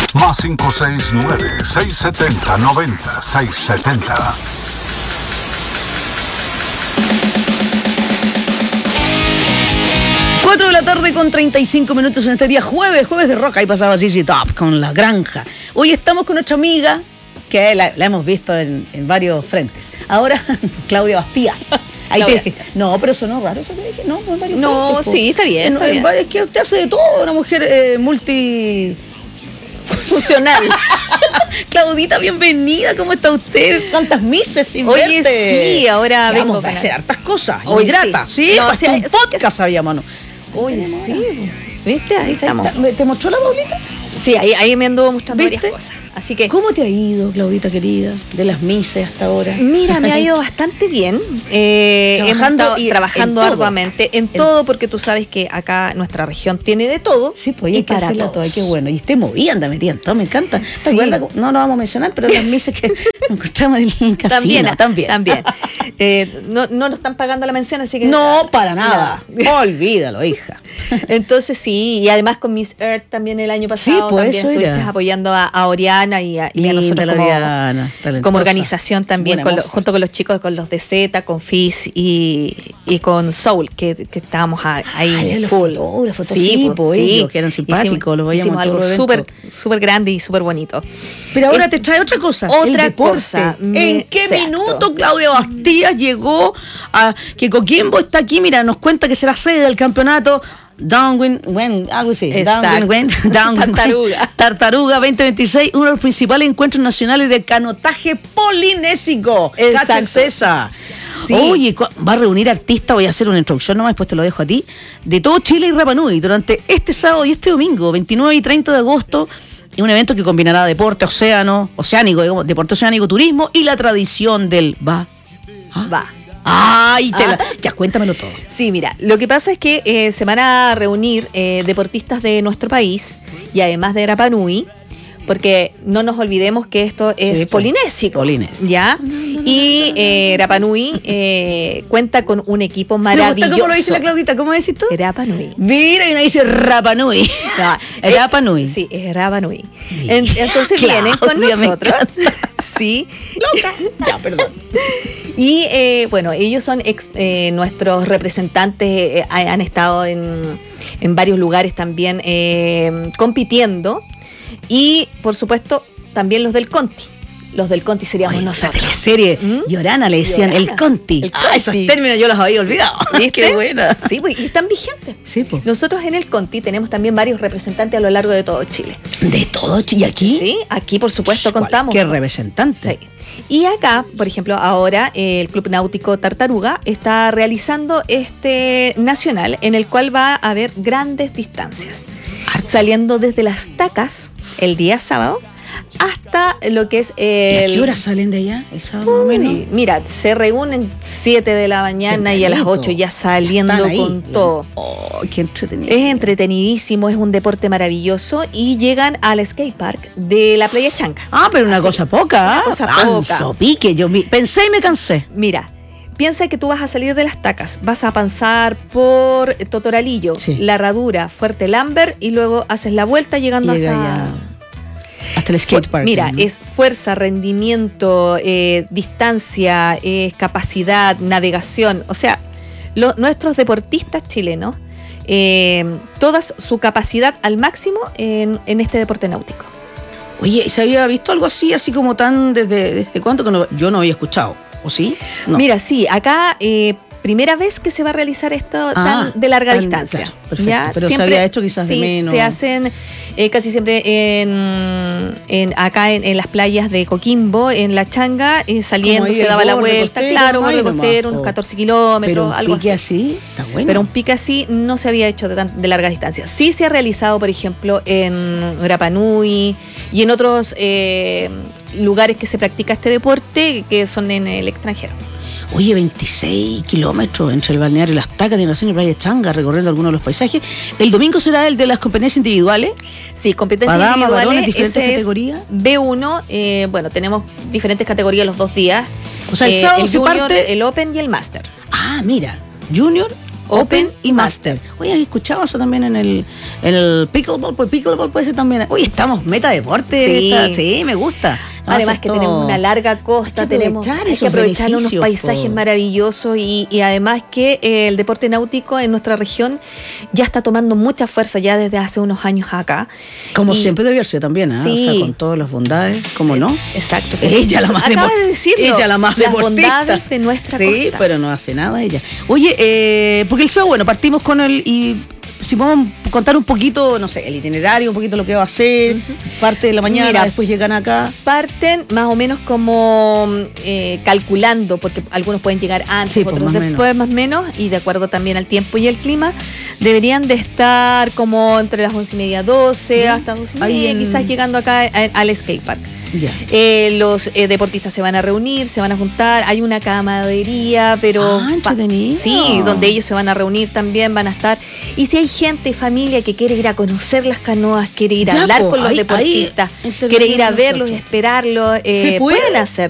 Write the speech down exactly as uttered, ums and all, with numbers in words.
Más cinco seis nueve, seis siete cero, nueve cero seis siete cero. cuatro de la tarde con treinta y cinco minutos en este día jueves, jueves de rock. Ahí pasaba Z Z Top con La Granja. Hoy estamos con nuestra amiga, que la, la hemos visto en, en varios frentes. Ahora, Claudia Bastías. Ahí Claudia. te, no, pero sonó raro eso que dije. No, en varios No, frentes, sí, está bien, En, está en bien. varios, que usted hace de todo, una mujer eh, multi... Funcional. Claudita, bienvenida, ¿cómo está usted? ¿Cuántas mises sin Oye, verte? sí, ahora Que vengo vamos a con- hacer hartas cosas. Hoy Muy grata, sí. sí, No, para sí, un es- podcast sabíamos, ¿no? Oye, sí. ¿Viste? Ahí estamos. ¿Te mostró la Paulita? Sí, ahí, ahí me anduvo mostrando ¿Viste? varias cosas. Así que, ¿Cómo te ha ido, Claudita querida, de las mises hasta ahora? mira, me ha ido bastante bien. Eh, hemos Trabajando estado y- trabajando en todo. arduamente en En- todo, porque tú sabes que acá nuestra región tiene de todo. Sí, pues y hay que para hacerla todos. toda, qué bueno. Y usted movía, anda metida en todo, me encanta. ¿Te Sí. acuerdas? No lo vamos a mencionar, pero las mises que encontramos en el casino También, también. también. Eh, no, no nos están pagando la mención, así que... No, para nada. Olvídalo, hija. Entonces sí, y además con Miss Earth también el año pasado, pues, también eso estuviste era. apoyando a, a Oriana y a, y a Linda nosotros la como, Oriana, talentosa. como organización también, Buena con lo- moza. junto con los chicos, con los de Z, con Fizz y, y con Soul, que, que estábamos a- ahí Ay, los full. fotógrafos, sí, pues, ellos, que eran simpáticos, hicimos, los veíamos hicimos en todos algo los súper eventos. súper grande y súper bonito. Pero ahora Es- te trae otra cosa. otra el deporte. cosa, ¿En me- qué exacto. minuto Claudia Bastías llegó a que Coquimbo está aquí? Mira, nos cuenta que será sede del campeonato Downwind, when, algo así. Exacto. Downwind, when- Downwind- Tartaruga. Tartaruga veinte veintiséis, uno de los principales encuentros nacionales de canotaje polinésico. Exacto. Cacha esa. Sí. Oye, cu- va a reunir artistas, voy a hacer una introducción nomás, después te lo dejo a ti, de todo Chile y Rapa Nui durante este sábado y este domingo, veintinueve y treinta de agosto. Es un evento que combinará deporte océano, oceánico, digamos, deporte oceánico, turismo y la tradición del va. Va. Ay, te la- Ah. ya cuéntamelo todo. Sí, mira, lo que pasa es que eh, se van a reunir eh, deportistas de nuestro país y además de Rapa Nui, porque no nos olvidemos que esto es Sí, pues, polinésico. polinesio. ¿Ya? Y eh, Rapa Nui eh, cuenta con un equipo Me maravilloso. gusta cómo lo dice la Claudita, ¿cómo decís tú? Rapa Nui. Mira, y una dice Rapa Nui. No, Rapa eh, Nui. Sí, es Rapa Nui. Mira, En- entonces vienen con Claudia, me nosotros. encanta. Sí. Loca. Ya, perdón. Y eh, bueno, ellos son ex- eh, nuestros representantes, eh, ha- han estado en, en varios lugares también eh, compitiendo. Y por supuesto, también los del Conti. Los del Conti seríamos Oye, esa nosotros. teleserie ¿Mm? Llorana le decían Llorana. el Conti. El Ah, esos Conti. términos yo los había olvidado. ¿Viste? Qué buena. Sí, pues, y están vigentes. Sí, pues. Nosotros en el Conti tenemos también varios representantes a lo largo de todo Chile. De todo, y aquí. Sí, aquí por supuesto contamos. Qué representante. Sí. Y acá, por ejemplo, ahora eh, el Club Náutico Tartaruga está realizando este nacional en el cual va a haber grandes distancias, saliendo desde las Tacas el día sábado hasta lo que es ¿Y a el... qué hora salen de allá? El sábado más o menos. Uy, mira, se reúnen siete de la mañana y a las Tempranito. ocho ya saliendo Están ahí. con todo. Oh, qué entretenido. Es entretenidísimo, es un deporte maravilloso y llegan al skate park de la Playa Chanca. Ah, pero una Así, cosa poca. una ¿ah? cosa Manso poca. pique. Yo mi- pensé y me cansé. Mira, piensa que tú vas a salir de las Tacas, vas a pasar por Totoralillo, Sí. La Herradura, Fuerte Lambert y luego haces la vuelta llegando Llega hasta... ya hasta el skate park. Mira, ¿no? es fuerza, rendimiento, eh, distancia, es capacidad, navegación. O sea, lo- nuestros deportistas chilenos, eh, toda su capacidad al máximo en, en este deporte náutico. Oye, ¿se había visto algo así, así como tan desde, desde cuánto que no, yo no había escuchado? ¿O sí? No. Mira, sí, acá eh, primera vez que se va a realizar esto Ah, tan de larga tan- distancia. claro, perfecto. Pero se había hecho quizás de sí, menos. se hacen eh, casi siempre en, en acá en, en las playas de Coquimbo, en La Changa, eh, saliendo, ahí se el daba la borde vuelta, costero, claro, nomás, borde nomás, costero, po. unos catorce kilómetros, Pero un algo pique así. así, está bueno. Pero un pique así no se había hecho de, tan- de larga distancia. Sí se ha realizado, por ejemplo, en Rapa Nui y en otros eh, lugares que se practica este deporte que son en el extranjero. Oye, veintiséis kilómetros entre el balneario Las Tacas de Nación y Playa Changa, recorriendo algunos de los paisajes. El domingo será el de las competencias individuales. Sí, competencias Para damas, individuales, varones, diferentes ese es categorías. B uno, eh, bueno, tenemos diferentes categorías los dos días. O sea, el Eh, sábado se Junior, parte- el Open y el Master. Ah, mira, Junior, Open y Master. Oye, ¿has escuchado eso también en el, en el pickleball? Pues pickleball puede ser también. Oye, estamos meta deporte. Sí. Esta- sí, me gusta. No, Además eso que es todo- tenemos una larga costa, Hay que tenemos aprovechar hay esos que aprovechar unos beneficios, paisajes po. maravillosos y, y además que eh, el deporte náutico en nuestra región ya está tomando mucha fuerza ya desde hace unos años acá. Como Y- siempre debió ser también, ¿ah? Sí. O sea, con todas las bondades, ¿cómo no? Exacto. Ella la más Acabas depor- de decirlo. Ella la más Las deportista. bondades de nuestra Sí, costa. pero no hace nada ella. Oye, eh, porque el sábado, bueno, partimos con el y si podemos contar un poquito, no sé, el itinerario, un poquito lo que va a hacer, parte de la mañana, Mira, después llegan acá. Parten más o menos como eh, calculando, porque algunos pueden llegar antes, Sí, pues, otros más después más o menos, y de acuerdo también al tiempo y el clima, deberían de estar como entre las once y media, doce, Ya. hasta doce y Ahí media, en- quizás llegando acá a- al skate park. Ya. Eh, los eh, deportistas se van a reunir, se van a juntar, hay una camaradería, pero Ah, entretenido. sí, donde ellos se van a reunir también, van a estar. Y si hay gente, familia que quiere ir a conocer las canoas, quiere ir a Ya, hablar po, con los ahí- deportistas, ahí quiere ir a intervenimos verlos, nosotros. esperarlos, eh, ¿Se puede? pueden hacerlo.